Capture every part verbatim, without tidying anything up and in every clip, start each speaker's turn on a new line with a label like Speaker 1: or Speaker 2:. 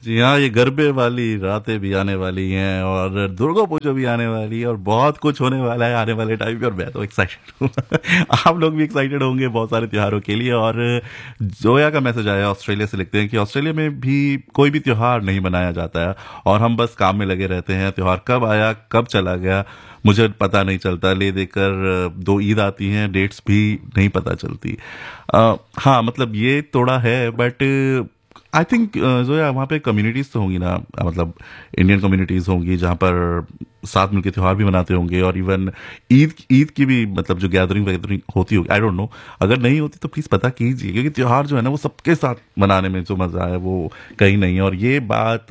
Speaker 1: जी हाँ, ये गरबे वाली रातें भी आने वाली हैं और दुर्गा पूजा भी आने वाली है और बहुत कुछ होने वाला है आने वाले टाइम पे और मैं तो एक्साइटेड हूँ। आप लोग भी एक्साइटेड होंगे बहुत सारे त्योहारों के लिए। और जोया का मैसेज आया ऑस्ट्रेलिया से, लिखते हैं कि ऑस्ट्रेलिया में भी कोई भी त्योहार नहीं मनाया जाता है और हम बस काम में लगे रहते हैं। त्योहार कब आया कब चला गया मुझे पता नहीं चलता, ले देकर दो ईद आती हैं, डेट्स भी नहीं पता चलती। अ, हाँ मतलब ये थोड़ा है, बट आई थिंक जो है वहाँ पे कम्युनिटीज तो होंगी ना, अ, मतलब इंडियन कम्युनिटीज होंगी जहाँ पर साथ मिलकर त्योहार भी मनाते होंगे और इवन ईद ईद की भी मतलब जो गैदरिंग वैदरिंग होती होगी, आई डोंट नो। अगर नहीं होती तो प्लीज पता कीजिए, क्योंकि त्योहार जो है ना वो सबके साथ मनाने में जो मजा है वो कहीं नहीं है। और ये बात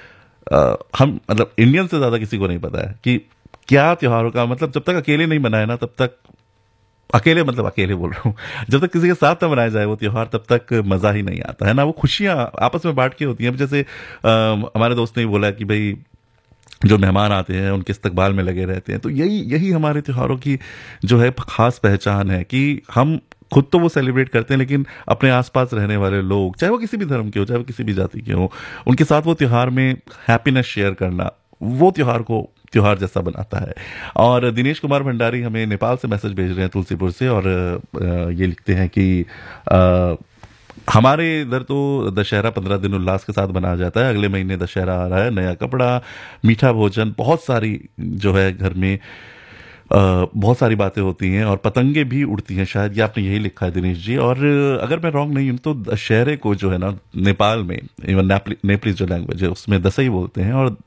Speaker 1: अ, हम मतलब इंडियन से ज्यादा किसी को नहीं पता है कि क्या त्योहारों का मतलब, जब तक अकेले नहीं मनाए ना तब तक, अकेले मतलब अकेले बोल रहा हूँ, जब तक किसी के साथ ना मनाया जाए वो त्योहार तब तक मजा ही नहीं आता है ना। वो खुशियां आपस में बांट के होती हैं। अब जैसे अ, हमारे दोस्त ने बोला कि भाई जो मेहमान आते हैं उनके इस्तकबाल में लगे रहते हैं, तो यही यही हमारे त्योहारों की जो है खास पहचान है कि हम खुद तो वो सेलिब्रेट करते हैं लेकिन अपने आसपास रहने वाले लोग, चाहे वो किसी भी धर्म के हो चाहे वो किसी भी जाति के हो, उनके साथ वो त्योहार में हैप्पीनेस शेयर करना वो त्योहार को त्योहार जैसा बनाता है। और दिनेश कुमार भंडारी हमें नेपाल से मैसेज भेज रहे हैं, तुलसीपुर से, और अ, ये लिखते हैं कि अ, हमारे इधर तो दशहरा पंद्रह दिन उल्लास के साथ मनाया जाता है। अगले महीने दशहरा आ रहा है, नया कपड़ा, मीठा भोजन, बहुत सारी जो है घर में अ, बहुत सारी बातें होती हैं और पतंगे भी उड़ती हैं। शायद ये आपने यही लिखा है दिनेश जी। और अगर मैं रॉन्ग नहीं हूं तो दशहरे को जो है ना नेपाल में, इवन नेपाली जो लैंग्वेज है उसमें दसई बोलते हैं और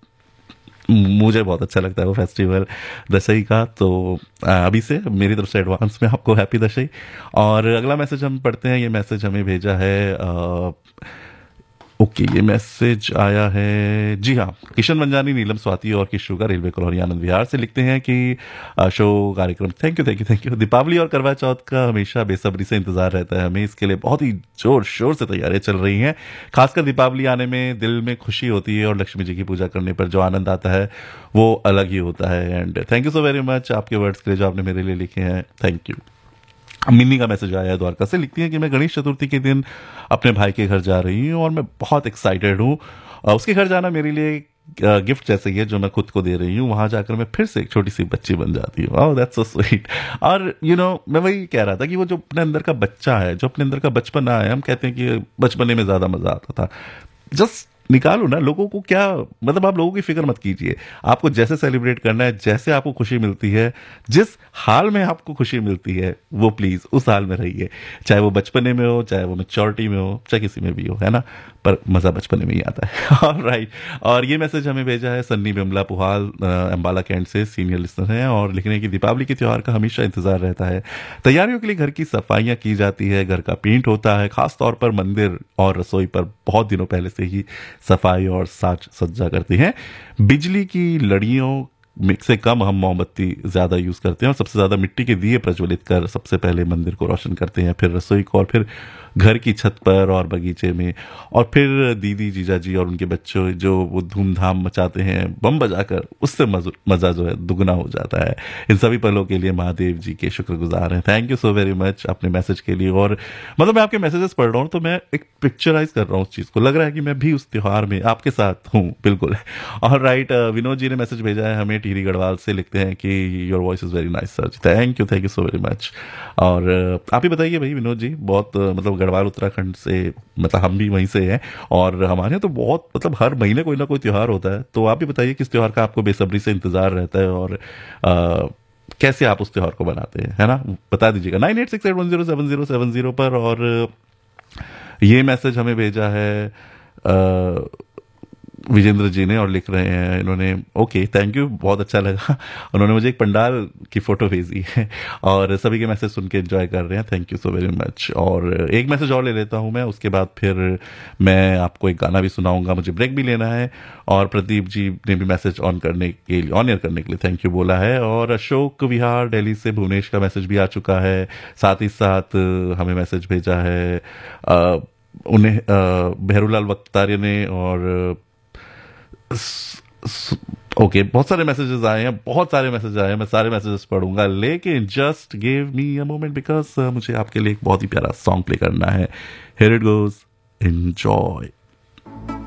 Speaker 1: मुझे बहुत अच्छा लगता है वो फेस्टिवल दशई का। तो अ, अभी से मेरी तरफ से एडवांस में आपको हैप्पी दशई। और अगला मैसेज हम पढ़ते हैं। ये मैसेज हमें भेजा है अ, ओके, ये मैसेज आया है, जी हाँ, किशन मंजानी, नीलम स्वाति और किशोर का, रेलवे कॉलोनी आनंद विहार से, लिखते हैं कि अ, शो कार्यक्रम thank you thank you thank you. Deepawali और करवा चौथ का हमेशा बेसब्री से इंतजार रहता है हमें, इसके लिए बहुत ही जोर शोर से तैयारियां चल रही हैं। खासकर दीपावली आने में दिल में खुशी होती है और लक्ष्मी जी की पूजा करने पर जो आनंद आता है वो अलग ही होता है। And thank you so very much आपके वर्ड्स के लिए जो आपने मेरे लिए लिखे हैं, थैंक यू। मिन्नी का मैसेज आया है द्वारका से, लिखती है कि मैं गणेश चतुर्थी के दिन अपने भाई के घर जा रही हूँ और मैं बहुत एक्साइटेड हूँ। अ, उसके घर जाना मेरे लिए गिफ्ट जैसे ही है जो मैं खुद को दे रही हूँ। वहां जाकर मैं फिर से एक छोटी सी बच्ची बन जाती हूँ। Oh that's so sweet. और यू नो मैं वही कह रहा था कि वो जो अपने अंदर का बच्चा है, जो अपने अंदर का बचपना है, हम कहते हैं कि बचपने में ज्यादा मजा आता था, जस्ट निकालो ना। लोगों को क्या मतलब, आप लोगों की फिक्र मत कीजिए। आपको जैसे सेलिब्रेट करना है, जैसे आपको खुशी मिलती है, जिस हाल में आपको खुशी मिलती है वो प्लीज उस हाल में रहिए। चाहे वो बचपने में हो, चाहे वो मेच्योरिटी में हो, चाहे किसी में भी हो, है ना। पर मजा बचपने में ही आता है। All right. और ये मैसेज हमें भेजा है सन्नी बिमला पुहाल, अ, अंबाला कैंट से, सीनियर लिसनर हैं, और लिखने की दीपावली के त्योहार का हमेशा इंतजार रहता है। तैयारियों के लिए घर की सफाइयां की जाती है, घर का पेंट होता है, खास तौर पर मंदिर और रसोई पर बहुत दिनों पहले से ही सफाई और साज सज्जा करती हैं। बिजली की लड़ियों में से कम हम मोमबत्ती ज्यादा यूज करते हैं और सबसे ज्यादा मिट्टी के दिए प्रज्वलित कर सबसे पहले मंदिर को रोशन करते हैं, फिर रसोई को, और फिर घर की छत पर और बगीचे में, और फिर दीदी जीजा जी और उनके बच्चों जो वो धूमधाम मचाते हैं बम बजाकर, उससे मज- मजा जो है दुगना हो जाता है। इन सभी पलों के लिए महादेव जी के शुक्रगुजार हैं। Thank you so very much अपने मैसेज के लिए। और मतलब मैं आपके मैसेजेस पढ़ रहा हूँ तो मैं एक पिक्चराइज कर रहा हूँ उस चीज को, लग रहा है कि मैं भी उस त्योहार में आपके साथ हूँ, बिल्कुल। और राइट, विनोद जी ने मैसेज भेजा है हमें टिहरी गढ़वाल से, लिखते हैं कि your voice is very nice sir. Thank you thank you so very much. और अ, आप ही बताइए भाई विनोद जी, बहुत अ, मतलब गढ़वाल उत्तराखंड से, मतलब हम भी वहीं से हैं और हमारे यहाँ तो बहुत मतलब हर महीने कोई ना कोई त्योहार होता है। तो आप भी बताइए किस त्योहार का आपको बेसब्री से इंतजार रहता है और अ, कैसे आप उस त्योहार को बनाते हैं, है ना। बता दीजिएगा nine eight six eight one zero seven zero seven zero पर। और ये मैसेज हमें भेजा है अ, विजेंद्र जी ने, और लिख रहे हैं इन्होंने, ओके थैंक यू, बहुत अच्छा लगा। उन्होंने मुझे एक पंडाल की फोटो भेजी है और सभी के मैसेज सुन के एंजॉय कर रहे हैं। Thank you so very much. और एक मैसेज और ले लेता हूं मैं, उसके बाद फिर मैं आपको एक गाना भी सुनाऊंगा, मुझे ब्रेक भी लेना है। और प्रदीप जी ने भी मैसेज ऑन करने के लिए, ऑन एयर करने के लिए थैंक यू बोला है। और अशोक विहार दिल्ली से भुवनेश का मैसेज भी आ चुका है। साथ ही साथ अ, हमें मैसेज भेजा है अ, उन्हें अ, बहरूलाल वक्तारिया ने। और ओके okay, बहुत सारे मैसेजेस आए हैं, बहुत सारे मैसेज आए हैं, मैं सारे मैसेजेस पढ़ूंगा, लेकिन just give me a moment because मुझे आपके लिए एक बहुत ही प्यारा सॉन्ग प्ले करना है। Here it goes, enjoy.